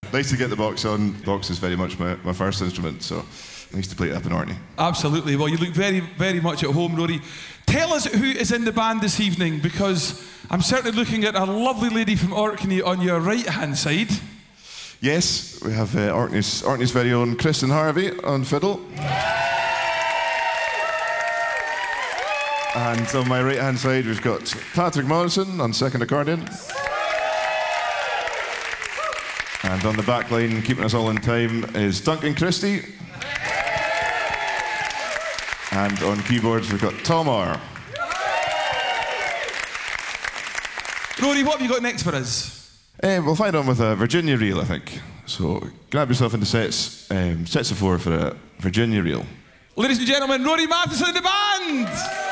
Nice to get the box on. Box is very much my first instrument, so nice to play it up in Orkney. Absolutely. Well, you look very, very much at home, Rory. Tell us who is in the band this evening, because I'm certainly looking at a lovely lady from Orkney on your right-hand side. Yes, we have Orkney's very own Kristen Harvey on fiddle. And on my right-hand side, we've got Patrick Morrison on second accordion. And on the back line, keeping us all in time, is Duncan Christie. And on keyboards, we've got Tom Orr. Rory, what have you got next for us? We'll find on with a Virginia reel, I think. So grab yourself into sets of 4 for a Virginia reel. Ladies and gentlemen, Rory Matheson and the band!